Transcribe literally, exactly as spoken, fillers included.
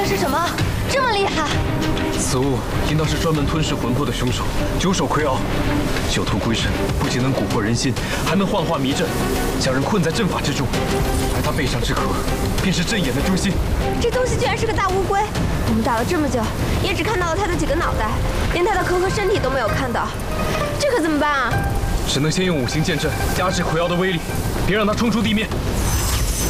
是什么？这么厉害？ 此物应当是专门吞噬魂魄的凶手——九首魁鳌。九头龟身不仅能蛊惑人心，还能幻化迷阵，将人困在阵法之中。而他背上之壳，便是阵眼的中心。 这东西居然是个大乌龟！我们打了这么久，也只看到了它的几个脑袋，连它的壳和身体都没有看到。这可怎么办啊？ 只能先用五行剑阵压制魁鳌的威力，别让他冲出地面。